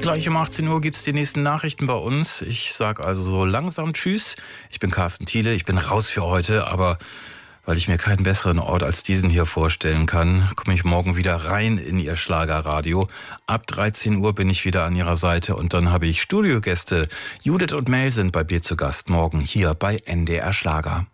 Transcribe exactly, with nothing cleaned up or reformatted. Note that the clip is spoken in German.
Gleich um achtzehn Uhr gibt es die nächsten Nachrichten bei uns. Ich sage also so langsam Tschüss. Ich bin Carsten Thiele, ich bin raus für heute, aber weil ich mir keinen besseren Ort als diesen hier vorstellen kann, komme ich morgen wieder rein in Ihr Schlagerradio. Ab dreizehn Uhr bin ich wieder an Ihrer Seite und dann habe ich Studiogäste. Judith und Mel sind bei mir zu Gast morgen hier bei N D R Schlager.